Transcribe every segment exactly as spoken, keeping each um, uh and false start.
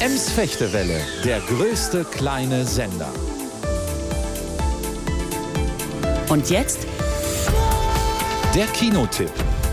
Ems Fechtewelle, der größte kleine Sender. Und jetzt der Kinotipp.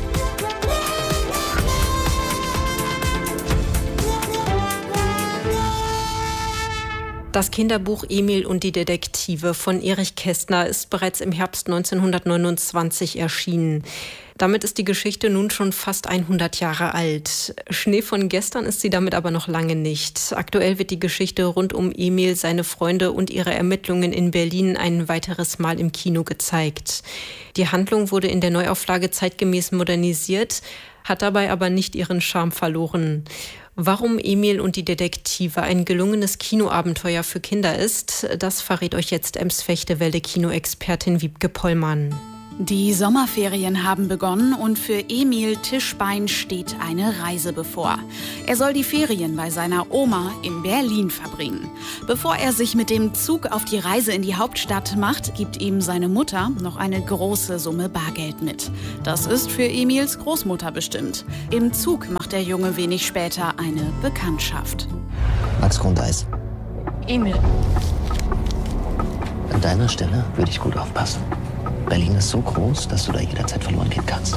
Das Kinderbuch Emil und die Detektive von Erich Kästner ist bereits im Herbst neunzehnhundertneunundzwanzig erschienen. Damit ist die Geschichte nun schon fast hundert Jahre alt. Schnee von gestern ist sie damit aber noch lange nicht. Aktuell wird die Geschichte rund um Emil, seine Freunde und ihre Ermittlungen in Berlin ein weiteres Mal im Kino gezeigt. Die Handlung wurde in der Neuauflage zeitgemäß modernisiert, hat dabei aber nicht ihren Charme verloren. Warum Emil und die Detektive ein gelungenes Kinoabenteuer für Kinder ist, das verrät euch jetzt Ems Fechtewelle Kinoexpertin Wiebke Pollmann. Die Sommerferien haben begonnen und für Emil Tischbein steht eine Reise bevor. Er soll die Ferien bei seiner Oma in Berlin verbringen. Bevor er sich mit dem Zug auf die Reise in die Hauptstadt macht, gibt ihm seine Mutter noch eine große Summe Bargeld mit. Das ist für Emils Großmutter bestimmt. Im Zug macht der Junge wenig später eine Bekanntschaft. Max Grundeis. Emil. An deiner Stelle würde ich gut aufpassen. Berlin ist so groß, dass du da jederzeit verloren gehen kannst.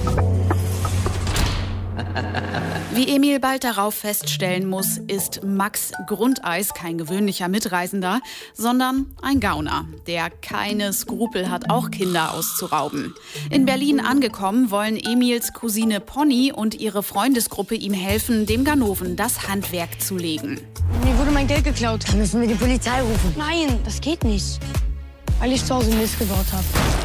Wie Emil bald darauf feststellen muss, ist Max Grundeis kein gewöhnlicher Mitreisender, sondern ein Gauner, der keine Skrupel hat, auch Kinder auszurauben. In Berlin angekommen, wollen Emils Cousine Pony und ihre Freundesgruppe ihm helfen, dem Ganoven das Handwerk zu legen. Mir wurde mein Geld geklaut. Dann müssen wir die Polizei rufen. Nein, das geht nicht, weil ich zu Hause Mist gebaut habe.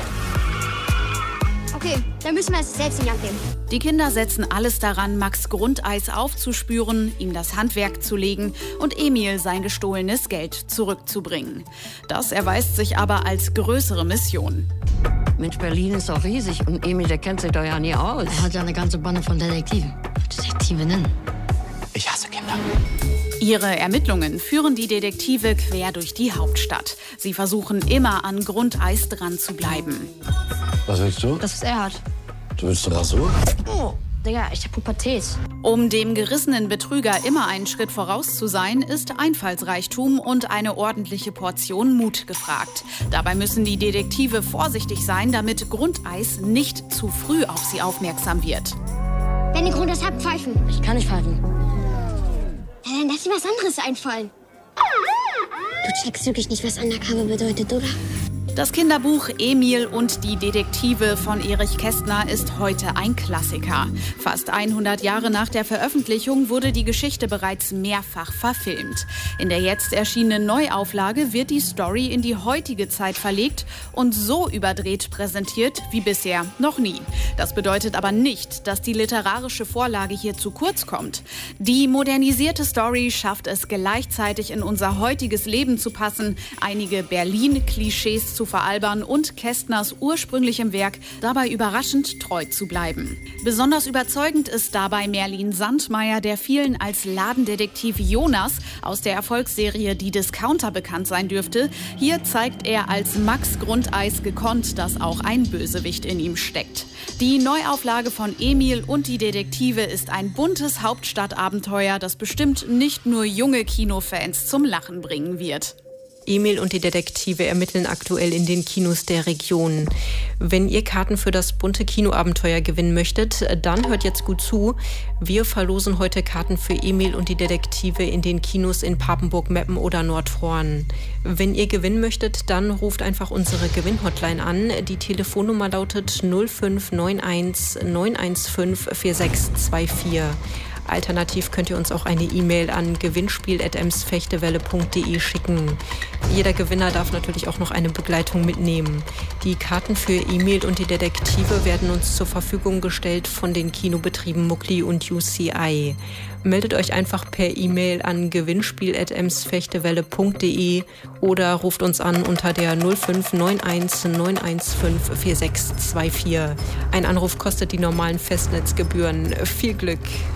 Okay, dann müssen wir es selbst in die Hand nehmen. Die Kinder setzen alles daran, Max Grundeis aufzuspüren, ihm das Handwerk zu legen und Emil sein gestohlenes Geld zurückzubringen. Das erweist sich aber als größere Mission. Mensch, Berlin ist doch riesig und Emil, der kennt sich doch ja nie aus. Er hat ja eine ganze Bande von Detektiven. Detektivinnen. Ich hasse Kinder. Ihre Ermittlungen führen die Detektive quer durch die Hauptstadt. Sie versuchen immer an Grundeis dran zu bleiben. Was willst du? Das, was er hat. Du willst eine Rasur? Oh, Digga, ich hab Pubertät. Um dem gerissenen Betrüger immer einen Schritt voraus zu sein, ist Einfallsreichtum und eine ordentliche Portion Mut gefragt. Dabei müssen die Detektive vorsichtig sein, damit Grundeis nicht zu früh auf sie aufmerksam wird. Wenn ihr Grundeis habt, pfeifen. Ich kann nicht pfeifen. Ja, dann lass dir was anderes einfallen. Du checkst wirklich nicht, was Undercover bedeutet, oder? Das Kinderbuch Emil und die Detektive von Erich Kästner ist heute ein Klassiker. Fast hundert Jahre nach der Veröffentlichung wurde die Geschichte bereits mehrfach verfilmt. In der jetzt erschienenen Neuauflage wird die Story in die heutige Zeit verlegt und so überdreht präsentiert wie bisher noch nie. Das bedeutet aber nicht, dass die literarische Vorlage hier zu kurz kommt. Die modernisierte Story schafft es gleichzeitig in unser heutiges Leben zu passen, einige Berlin-Klischees zu veralbern und Kästners ursprünglichem Werk dabei überraschend treu zu bleiben. Besonders überzeugend ist dabei Merlin Sandmeier, der vielen als Ladendetektiv Jonas aus der Erfolgsserie Die Discounter bekannt sein dürfte. Hier zeigt er als Max Grundeis gekonnt, dass auch ein Bösewicht in ihm steckt. Die Neuauflage von Emil und die Detektive ist ein buntes Hauptstadtabenteuer, das bestimmt nicht nur junge Kinofans zum Lachen bringen wird. Emil und die Detektive ermitteln aktuell in den Kinos der Region. Wenn ihr Karten für das bunte Kinoabenteuer gewinnen möchtet, dann hört jetzt gut zu. Wir verlosen heute Karten für Emil und die Detektive in den Kinos in Papenburg, Meppen oder Nordhorn. Wenn ihr gewinnen möchtet, dann ruft einfach unsere Gewinnhotline an. Die Telefonnummer lautet null fünf neun eins neun eins fünf vier sechs zwei vier. Alternativ könnt ihr uns auch eine E-Mail an gewinnspiel at emsfechtewelle punkt de schicken. Jeder Gewinner darf natürlich auch noch eine Begleitung mitnehmen. Die Karten für Emil und die Detektive werden uns zur Verfügung gestellt von den Kinobetrieben Muckli und U C I. Meldet euch einfach per E-Mail an gewinnspiel at emsfechtewelle punkt de oder ruft uns an unter der null fünf neun eins neun eins fünf vier sechs zwei vier. Ein Anruf kostet die normalen Festnetzgebühren. Viel Glück!